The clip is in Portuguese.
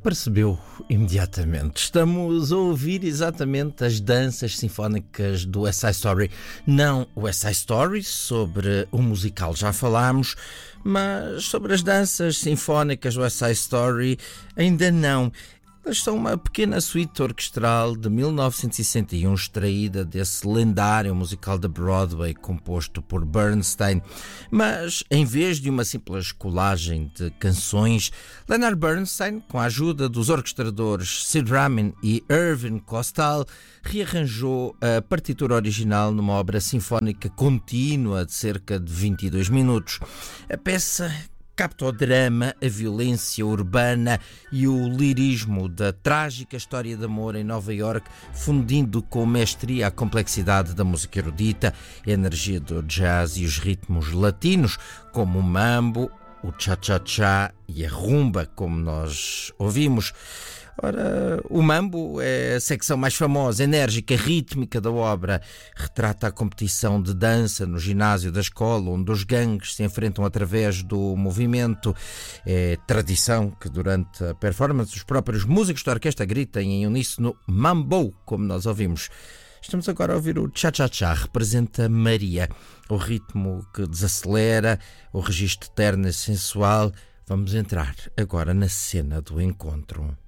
percebeu imediatamente. Estamos a ouvir exatamente as danças sinfónicas do West Side Story. Não o West Side Story, sobre o musical já falámos, mas sobre as danças sinfónicas do West Side Story ainda não. Elas são uma pequena suíte orquestral de 1961, extraída desse lendário musical da Broadway composto por Bernstein. Mas, em vez de uma simples colagem de canções, Leonard Bernstein, com a ajuda dos orquestradores Sid Ramin e Irving Kostal, rearranjou a partitura original numa obra sinfónica contínua de cerca de 22 minutos. A peça capta o drama, a violência urbana e o lirismo da trágica história de amor em Nova Iorque, fundindo com mestria a complexidade da música erudita, a energia do jazz e os ritmos latinos, como o mambo, o cha-cha-cha e a rumba, como nós ouvimos. Ora, o mambo é a secção mais famosa, enérgica, rítmica da obra. Retrata a competição de dança no ginásio da escola, onde os gangues se enfrentam através do movimento. É tradição que durante a performance os próprios músicos da orquestra gritem em uníssono mambo, como nós ouvimos. Estamos agora a ouvir o cha-cha-cha, representa Maria, o ritmo que desacelera, o registro terno e sensual. Vamos entrar agora na cena do encontro.